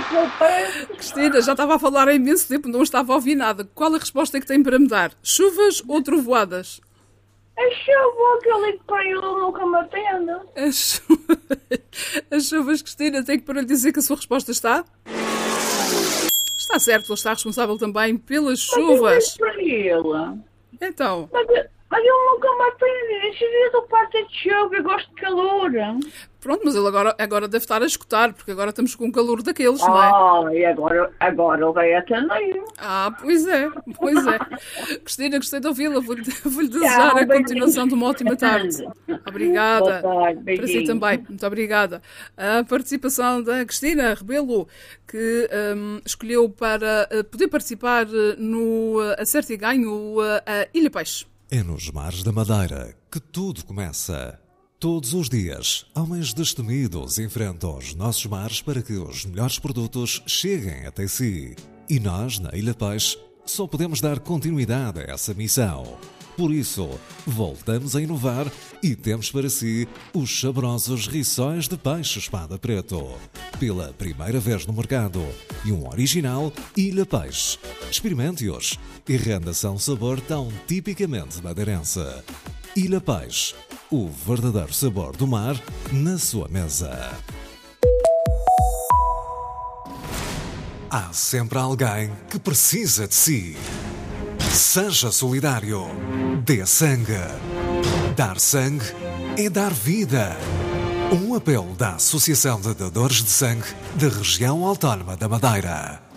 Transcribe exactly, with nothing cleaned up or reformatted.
Cristina, já estava a falar há imenso tempo, não estava a ouvir nada. Qual a resposta que tem para me dar? Chuvas ou trovoadas? A chuva que eu ligo para ele nunca me atende. As chuvas, as chuvas, Cristina, tenho que para lhe dizer que a sua resposta está... Está certo, ele está responsável também pelas chuvas. Mas eu ligo para ele. Então... Mas, mas ele nunca me atende. Esses dias eu passo de chuva, eu gosto de calor. Pronto, mas ele agora, agora deve estar a escutar, porque agora estamos com um calor daqueles, não é? Ah, e agora, agora ele vai atender. Ah, pois é, pois é. Cristina, gostei de ouvi-la. Vou-lhe vou-lhe desejar a continuação de uma ótima tarde. Obrigada. Boa tarde, para si beijinho. também. Muito obrigada. A participação da Cristina Rebelo, que um, escolheu para uh, poder participar no uh, Acerte e Ganho uh, a Ilha Peixe. É nos mares da Madeira que tudo começa. Todos os dias, homens destemidos enfrentam os nossos mares para que os melhores produtos cheguem até si. E nós, na Ilha Peixe, só podemos dar continuidade a essa missão. Por isso, voltamos a inovar e temos para si os saborosos riçóis de peixe espada preto. Pela primeira vez no mercado e um original Ilha Peixe. Experimente-os e renda-se a um sabor tão tipicamente madeirense. Ilha Peixe, o verdadeiro sabor do mar na sua mesa. Há sempre alguém que precisa de si. Seja solidário. Dê sangue. Dar sangue é dar vida. Um apelo da Associação de Dadores de Sangue da Região Autónoma da Madeira.